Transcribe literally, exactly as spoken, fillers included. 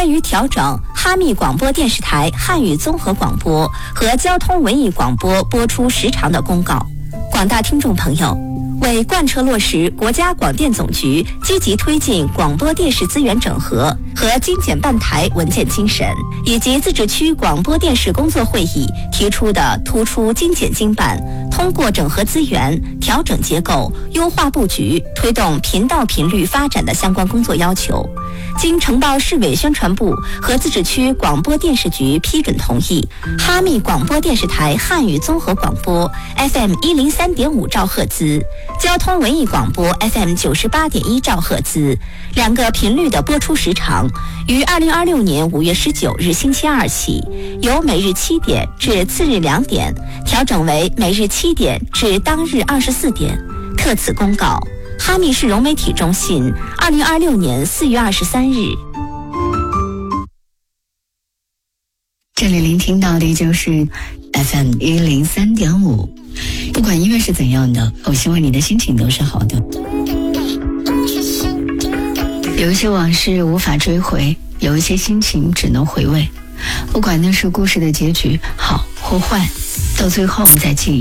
关于调整哈密广播电视台汉语综合广播和交通文艺广播播出时长的公告。广大听众朋友，为贯彻落实国家广电总局积极推进广播电视资源整合和精简办台文件精神，以及自治区广播电视工作会议提出的突出精简精办、通过整合资源、调整结构、优化布局、推动频道频率发展的相关工作要求，经呈报市委宣传部和自治区广播电视局批准同意，哈密广播电视台汉语综合广播 F M 一零三点五兆赫兹、交通文艺广播 F M 九十八点一兆赫兹两个频率的播出时长，于二零二六年五月十九日星期二起，由每日七点至次日两点调整为每日七点至当日二十四点。特此公告，哈密市融媒体中心，二零二六年四月二十三日。 这里聆听到的就是 F M 一零三点五。不管音乐是怎样的，我希望你的心情都是好的。有一些往事无法追回，有一些心情只能回味。不管那是故事的结局好或坏，到最后在记忆